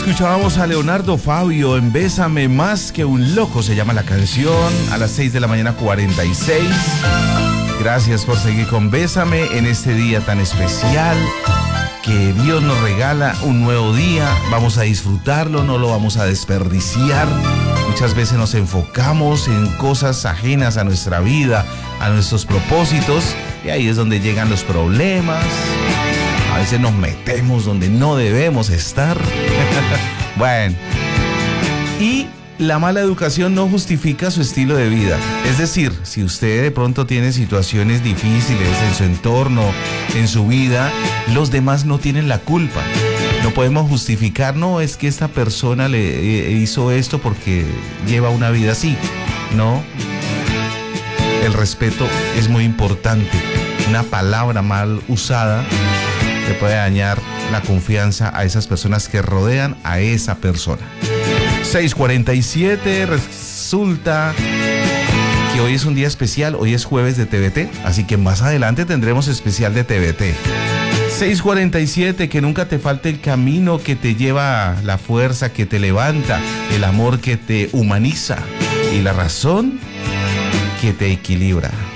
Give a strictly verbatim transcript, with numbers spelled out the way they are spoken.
Escuchábamos a Leonardo Fabio en Bésame más que un loco, se llama la canción, a las seis de la mañana cuarenta y seis. Gracias por seguir con Bésame en este día tan especial que Dios nos regala, un nuevo día. Vamos a disfrutarlo, no lo vamos a desperdiciar. Muchas veces nos enfocamos en cosas ajenas a nuestra vida, a nuestros propósitos, y ahí es donde llegan los problemas. A veces nos metemos donde no debemos estar. Bueno, y la mala educación no justifica su estilo de vida. Es decir, si usted de pronto tiene situaciones difíciles en su entorno, en su vida, los demás no tienen la culpa. No podemos justificar, no, es que esta persona le hizo esto porque lleva una vida así. No. El respeto es muy importante. Una palabra mal usada le puede dañar la confianza a esas personas que rodean a esa persona. seis cuarenta y siete, resulta que hoy es un día especial, hoy es jueves de T V T, así que más adelante tendremos especial de T V T. seis cuarenta y siete, que nunca te falte el camino que te lleva, la fuerza que te levanta, el amor que te humaniza y la razón que te equilibra.